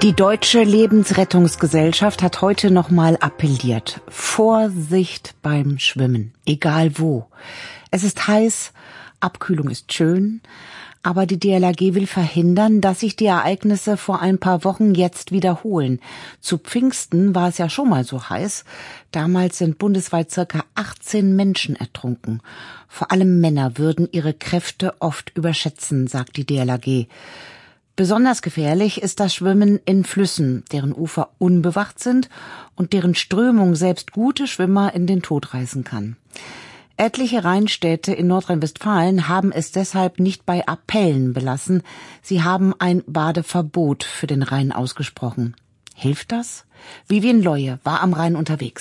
Die Deutsche Lebensrettungsgesellschaft hat heute nochmal appelliert. Vorsicht beim Schwimmen, egal wo. Es ist heiß, Abkühlung ist schön, aber die DLRG will verhindern, dass sich die Ereignisse vor ein paar Wochen jetzt wiederholen. Zu Pfingsten war es ja schon mal so heiß. Damals sind bundesweit ca. 18 Menschen ertrunken. Vor allem Männer würden ihre Kräfte oft überschätzen, sagt die DLRG. Besonders gefährlich ist das Schwimmen in Flüssen, deren Ufer unbewacht sind und deren Strömung selbst gute Schwimmer in den Tod reißen kann. Etliche Rheinstädte in Nordrhein-Westfalen haben es deshalb nicht bei Appellen belassen. Sie haben ein Badeverbot für den Rhein ausgesprochen. Hilft das? Vivien Leue war am Rhein unterwegs.